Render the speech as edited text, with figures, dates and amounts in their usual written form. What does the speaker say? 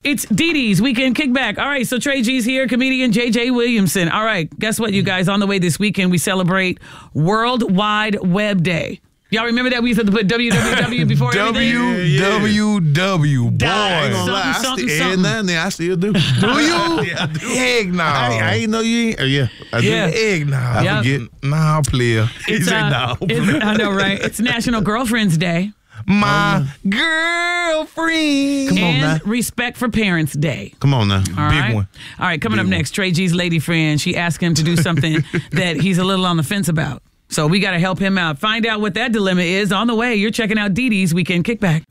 It's Dee Dee's Weekend Kickback. All right, so Trey G's here, comedian JJ Williamson. All right, guess what, you guys? On the way this weekend, we celebrate World Wide Web Day. Y'all remember that? We used to put www before everything? www, boy. I ain't gonna lie. I still do. Do you? Yeah, I do. Egg now. I ain't know you ain't. Yeah, I do. Yeah. Egg now. I forget. Nah, player. It's, I know, right? It's National Girlfriend's Day. My girlfriend. Come on and now. Respect for Parents Day. Come on now. All Big right. one. All right, coming Big up next, Trey G's lady friend. She asked him to do something that he's a little on the fence about. So we got to help him out. Find out what that dilemma is on the way. You're checking out Dee Dee's Weekend Kickback.